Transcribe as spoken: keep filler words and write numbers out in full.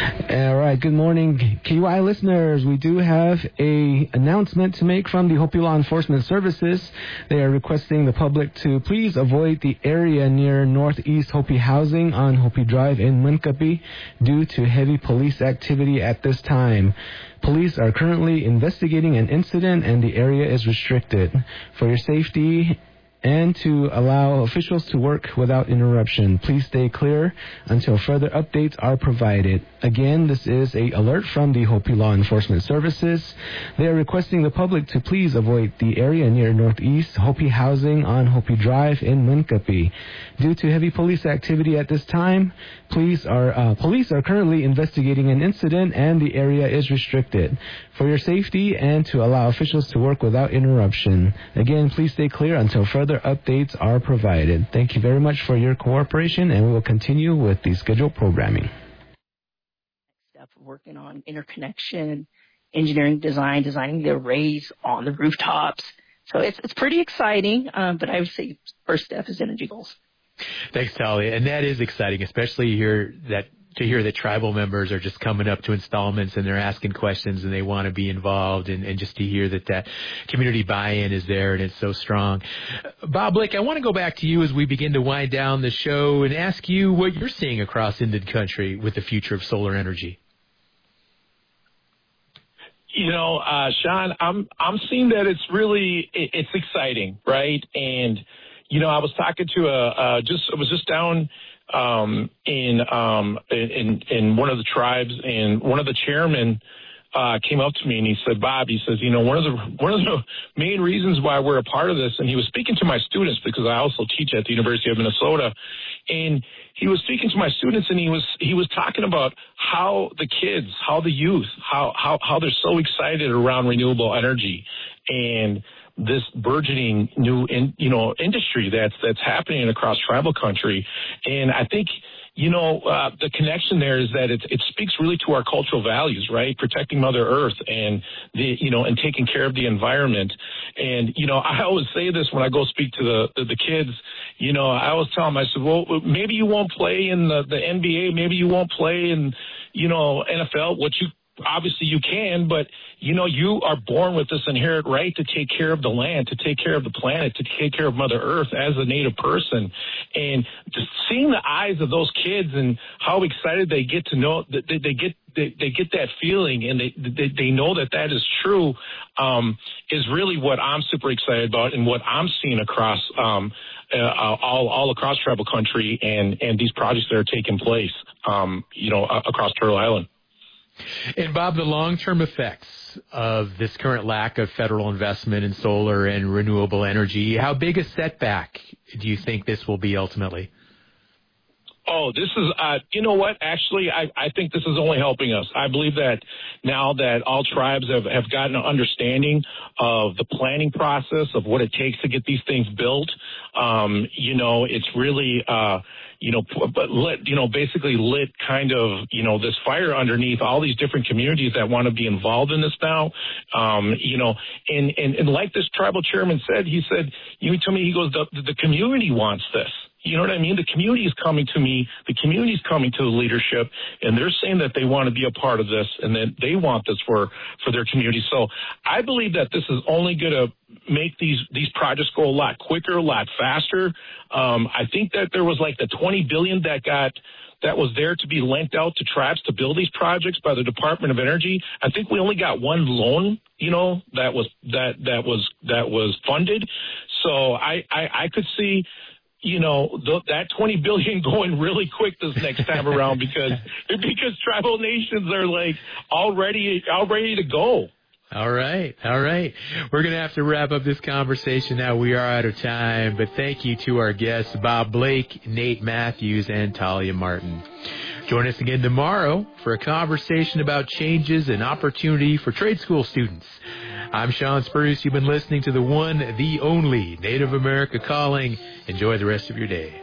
All right, good morning, K Y listeners. We do have a announcement to make from the Hopi Law Enforcement Services. They are requesting the public to please avoid the area near Northeast Hopi Housing on Hopi Drive in Munkapi due to heavy police activity at this time. Police are currently investigating an incident and the area is restricted. For your safety and to allow officials to work without interruption, please stay clear until further updates are provided. Again, this is a alert from the Hopi Law Enforcement Services. They are requesting the public to please avoid the area near Northeast Hopi Housing on Hopi Drive in Munkapi. Due to heavy police activity at this time, police are uh, police are currently investigating an incident and the area is restricted. For your safety and to allow officials to work without interruption. Again, please stay clear until further updates are provided. Thank you very much for your cooperation, and we will continue with the scheduled programming. Step working on interconnection, engineering design, designing the arrays on the rooftops. So it's it's pretty exciting, um, but I would say first step is energy goals. Thanks, Talia. And that is exciting, especially here that to hear that tribal members are just coming up to installments and they're asking questions and they want to be involved, and, and just to hear that that community buy-in is there and it's so strong. Bob Blake, I want to go back to you as we begin to wind down the show and ask you what you're seeing across Indian country with the future of solar energy. You know, uh, Sean, I'm I'm seeing that it's really it, it's exciting, right? And you know, I was talking to a uh, just I was just down um, in um, in in one of the tribes, and one of the chairmen uh, came up to me and he said, "Bob," he says, "you know, one of the one of the main reasons why we're a part of this," and he was speaking to my students because I also teach at the University of Minnesota, and he was speaking to my students, and he was he was talking about how the kids, how the youth, how how how they're so excited around renewable energy and this burgeoning new in, you know industry that's that's happening across tribal country. And I think you know uh, the connection there is that it it speaks really to our cultural values, right? Protecting Mother Earth and the you know and taking care of the environment. And you know I always say this when I go speak to the the, the kids. You know I always tell them, I said, well, maybe you won't play in the the N B A, maybe you won't play in you know N F L, what you obviously you can, but you know you are born with this inherent right to take care of the land, to take care of the planet, to take care of Mother Earth as a Native person. And just seeing the eyes of those kids and how excited they get to know that they, they get they, they get that feeling, and they, they they know that that is true, um, is really what I'm super excited about, and what I'm seeing across um, uh, all all across tribal country, and and these projects that are taking place, um, you know, across Turtle Island. And Bob, the long-term effects of this current lack of federal investment in solar and renewable energy, how big a setback do you think this will be ultimately? Oh, this is, uh, you know what? Actually, I, I think this is only helping us. I believe that now that all tribes have, have gotten an understanding of the planning process, of what it takes to get these things built, um, you know, it's really, uh, you know, but lit, you know, basically lit kind of, you know, this fire underneath all these different communities that want to be involved in this now. Um, you know, and, and, and like this tribal chairman said, he said, you tell me, he goes, the, the community wants this. You know what I mean? The community is coming to me. The community is coming to the leadership, and they're saying that they want to be a part of this, and that they want this for, for their community. So I believe that this is only going to make these, these projects go a lot quicker, a lot faster. Um, I think that there was like the twenty billion dollars that got that was there to be lent out to tribes to build these projects by the Department of Energy. I think we only got one loan, you know, that was that that was that was funded. So I I, I could see, you know, th- that twenty billion dollars going really quick this next time around because because tribal nations are like all ready, all ready to go. All right. All right. We're going to have to wrap up this conversation now. We are out of time, but thank you to our guests, Bob Blake, Nate Matthews, and Talia Martin. Join us again tomorrow for a conversation about changes and opportunity for trade school students. I'm Sean Spruce. You've been listening to the one, the only Native America Calling. Enjoy the rest of your day.